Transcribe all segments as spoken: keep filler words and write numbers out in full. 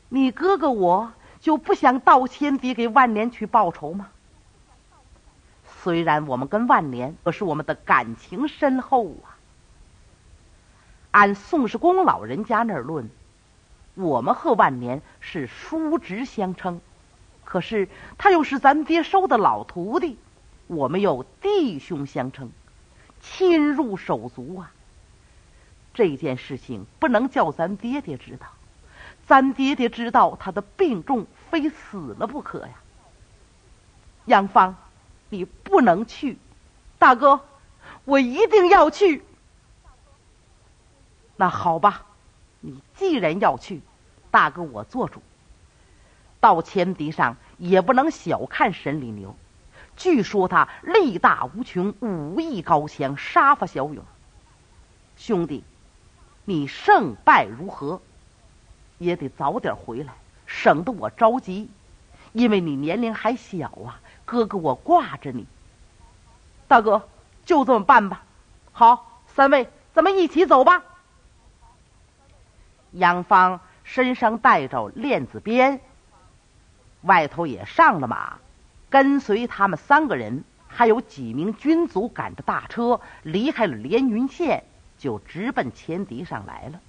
你哥哥我就不想到千底给万年去报仇吗？虽然我们跟万年，可是我们的感情深厚啊。按宋世公老人家那儿论，我们和万年是叔侄相称，可是他又是咱爹收的老徒弟，我们又弟兄相称，亲入手足啊。这件事情不能叫咱爹爹知道，咱爹爹知道他的病重，非死了不可呀。杨芳，你不能去。大哥，我一定要去。那好吧，你既然要去，大哥我做主。到前敌上也不能小看沈里牛，据说他力大无穷，武艺高强，杀伐骁勇。兄弟，你胜败如何也得早点回来，省得我着急，因为你年龄还小啊，哥哥我挂着你。大哥，就这么办吧。好，三位咱们一起走吧。杨芳身上带着链子鞭，外头也上了马，跟随他们三个人还有几名军卒赶着大车离开了连云县，就直奔前敌上来了。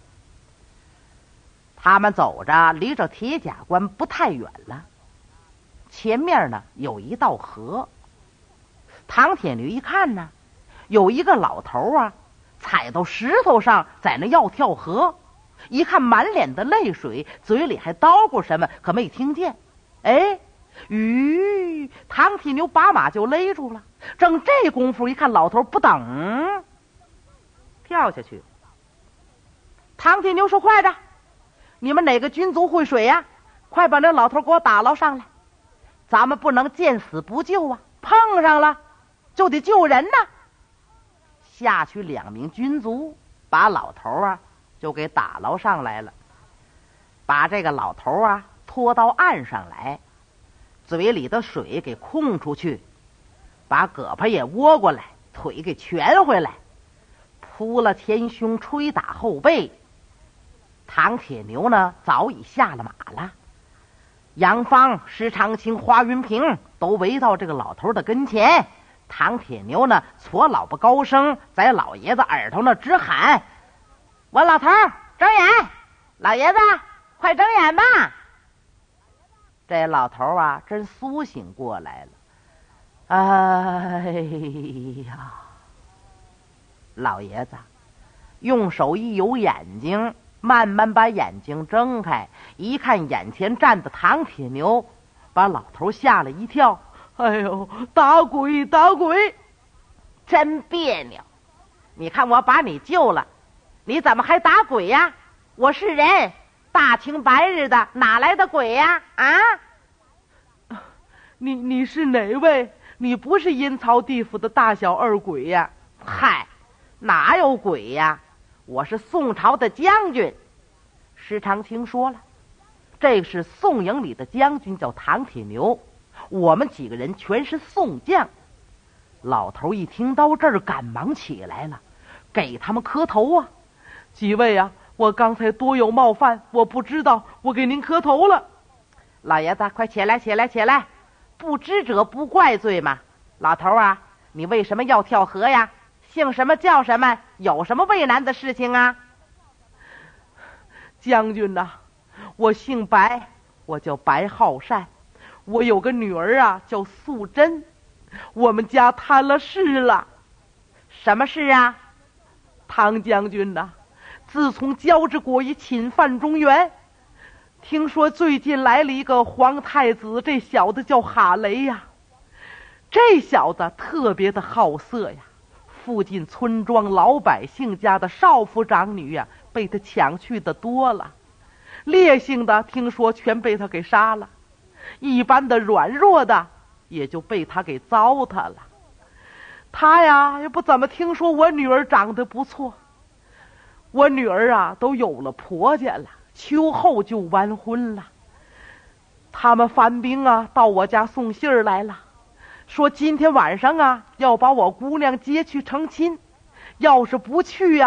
他们走着离着铁甲关不太远了，前面呢有一道河。唐铁驴一看呢，有一个老头啊踩到石头上，在那要跳河，一看满脸的泪水，嘴里还叨咕什么，可没听见。哎，吁，唐铁牛把马就勒住了。正这功夫，一看老头不等，跳下去。唐铁牛说：“快着，你们哪个军卒会水呀？快把那老头给我打捞上来，咱们不能见死不救啊！碰上了就得救人呐！”下去两名军卒把老头啊就给打捞上来了，把这个老头啊拖到岸上来，嘴里的水给控出去，把胳膊也窝过来，腿给蜷回来，扑了前胸，吹打后背。唐铁牛呢早已下了马了，杨芳、石长青、花云平都围到这个老头的跟前。唐铁牛呢搓老婆高声在老爷子耳朵那直喊：“我老头睁眼，老爷子快睁眼吧！”这老头啊真苏醒过来了。哎呀，老爷子用手一揉眼睛，慢慢把眼睛睁开，一看眼前站的唐铁牛，把老头吓了一跳。哎呦，打鬼打鬼，真别扭！你看我把你救了，你怎么还打鬼呀？我是人，大清白日的哪来的鬼呀？啊！你你是哪位？你不是阴曹地府的大小二鬼呀？嗨，哪有鬼呀？我是宋朝的将军。石长青说了，这是宋营里的将军，叫唐铁牛，我们几个人全是宋将。老头一听到这儿，赶忙起来了，给他们磕头啊！几位啊，我刚才多有冒犯，我不知道，我给您磕头了。老爷子，快起来起来起来，不知者不怪罪嘛。老头啊，你为什么要跳河呀？姓什么叫什么？有什么为难的事情啊？将军呐，我姓白，我叫白浩善，我有个女儿啊叫素贞，我们家摊了事了。什么事啊？唐将军呐，自从焦之国一侵犯中原，听说最近来了一个皇太子，这小子叫哈雷呀。这小子特别的好色呀，附近村庄老百姓家的少妇长女呀，被他抢去的多了，烈性的听说全被他给杀了，一般的软弱的也就被他给糟蹋了。他呀也不怎么听说我女儿长得不错，我女儿啊都有了婆家了，秋后就完婚了。他们番兵啊到我家送信儿来了，说今天晚上啊要把我姑娘接去成亲，要是不去呀、啊